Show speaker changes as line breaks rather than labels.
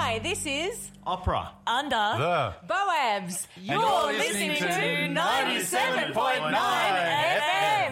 Hi, this is
Opera.
Under
The
Boabs. You're listening to 97.9 FM.